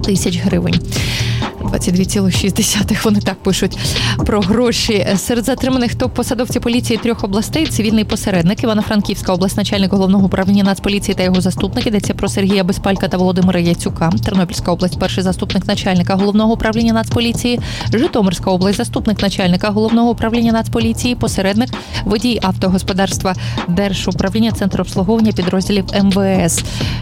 тисяч гривень. 22,6 вони так пишуть про гроші. Серед затриманих топ-посадовці поліції 3 областей – цивільний посередник, Івано-Франківська область, начальник Головного управління Нацполіції та його заступник, йдеться про Сергія Безпалька та Володимира Яцюка, Тернопільська область – перший заступник начальника Головного управління Нацполіції, Житомирська область – заступник начальника Головного управління Нацполіції, посередник, водій автогосподарства Держуправління, Центр обслуговування підрозділів МВС.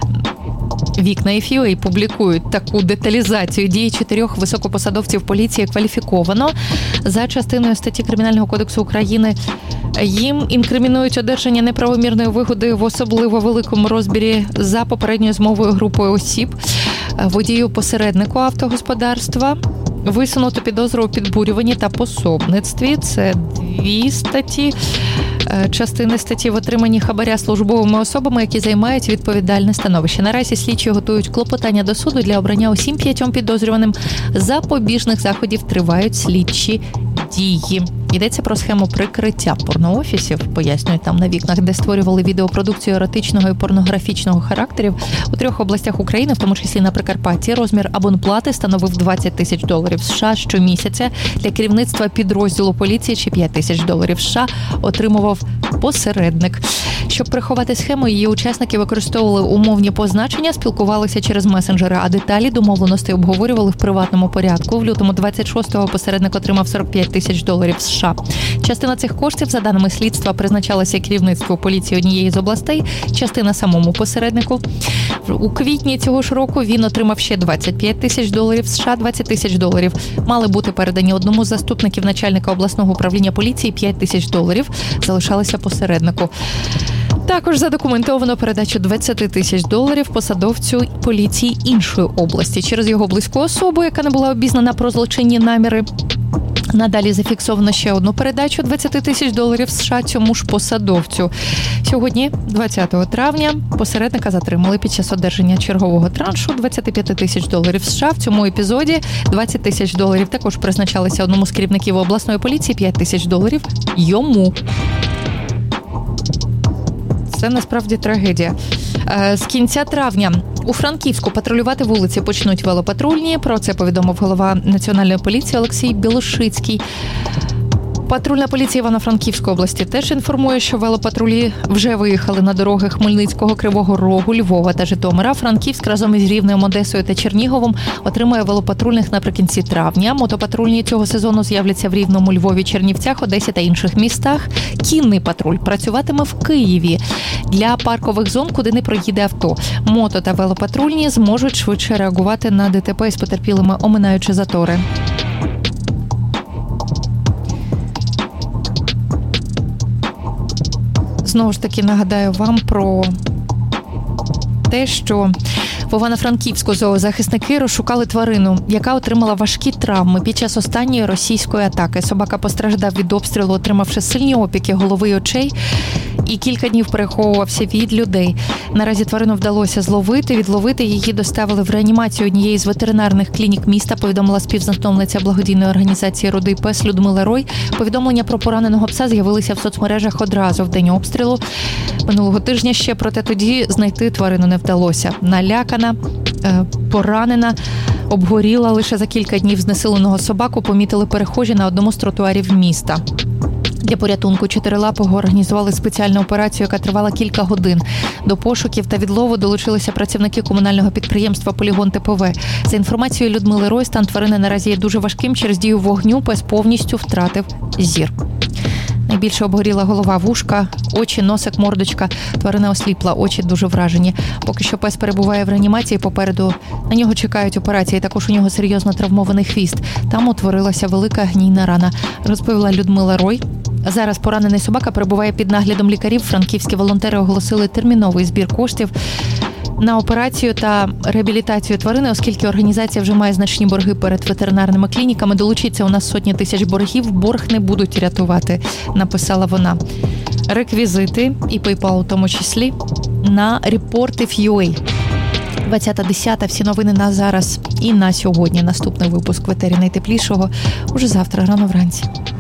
Вікна FUA публікують таку деталізацію дії 4 високопосадовців поліції кваліфіковано. За частиною статті Кримінального кодексу України їм інкримінують одержання неправомірної вигоди в особливо великому розмірі за попередньою змовою групою осіб, водію посереднику автогосподарства, висунуто підозру у підбурюванні та пособництві. Це 2 статті. Частини статті в отриманні хабаря службовими особами, які займають відповідальне становище. Наразі слідчі готують клопотання до суду для обрання усім 5 підозрюваним. Запобіжних заходів тривають слідчі дії. Йдеться про схему прикриття порноофісів, пояснюють там на вікнах, де створювали відеопродукцію еротичного і порнографічного характерів у 3 областях України, в тому числі на Прикарпатті. Розмір абонплати становив $20,000 США щомісяця. Для керівництва підрозділу поліції чи $5,000 США отримував посередник. Щоб приховати схему, її учасники використовували умовні позначення, спілкувалися через месенджери, а деталі домовленостей обговорювали в приватному порядку. В лютому 26-го посередник отримав $45,000 США. Частина цих коштів, за даними слідства, призначалася керівництву поліції однієї з областей, частина самому посереднику. У квітні цього ж року він отримав ще $25,000 США, $20,000 мали бути передані одному з заступників начальника обласного управління поліції, $5,000 залишалися посереднику. Також задокументовано передачу $20,000 посадовцю поліції іншої області через його близьку особу, яка не була обізнана про злочинні наміри. Надалі зафіксовано ще одну передачу $20,000 США цьому ж посадовцю. Сьогодні, 20 травня, посередника затримали під час одержання чергового траншу $25,000 США. В цьому епізоді $20,000 також призначалися одному з керівників обласної поліції, $5,000 йому. Це насправді трагедія. З кінця травня у Франківську патрулювати вулиці почнуть велопатрульні. Про це повідомив голова Національної поліції Олексій Білошицький. Патрульна поліція Івано-Франківської області теж інформує, що велопатрулі вже виїхали на дороги Хмельницького, Кривого Рогу, Львова та Житомира. Франківськ разом із Рівнем, Одесою та Черніговом отримає велопатрульних наприкінці травня. Мотопатрульні цього сезону з'являться в Рівному, Львові, Чернівцях, Одесі та інших містах. Кінний патруль працюватиме в Києві для паркових зон, куди не проїде авто. Мото та велопатрульні зможуть швидше реагувати на ДТП із потерпілими, оминаючи затори. Знову ж таки нагадаю вам про те, що в Івано-Франківську зоозахисники розшукали тварину, яка отримала важкі травми під час останньої російської атаки. Собака постраждав від обстрілу, отримавши сильні опіки голови й очей, і кілька днів переховувався від людей. Наразі тварину вдалося відловити. Її доставили в реанімацію однієї з ветеринарних клінік міста, повідомила співзасновниця благодійної організації «Рудий пес» Людмила Рой. Повідомлення про пораненого пса з'явилися в соцмережах одразу в день обстрілу минулого тижня ще, проте тоді знайти тварину не вдалося. Налякана, поранена, обгоріла лише за кілька днів знесиленого собаку помітили перехожі на одному з тротуарів міста. Для порятунку чотирилапого організували спеціальну операцію, яка тривала кілька годин. До пошуків та відлову долучилися працівники комунального підприємства «Полігон ТПВ». За інформацією Людмили Рой, стан тварини наразі є дуже важким. Через дію вогню пес повністю втратив зір. Найбільше обгоріла голова, вушка, очі, носик, мордочка. Тварина осліпла, очі дуже вражені. Поки що пес перебуває в реанімації, попереду на нього чекають операції. Також у нього серйозно травмований хвіст. Там утворилася велика гнійна рана, розповіла Людмила Рой. Зараз поранений собака перебуває під наглядом лікарів. Франківські волонтери оголосили терміновий збір коштів на операцію та реабілітацію тварини, оскільки організація вже має значні борги перед ветеринарними клініками. Долучиться у нас сотні тисяч боргів, борг не будуть рятувати, написала вона. Реквізити і PayPal у тому числі на reportif.ua. 20:10. Всі новини на зараз і на сьогодні. Наступний випуск в етері найтеплішого уже завтра рано вранці.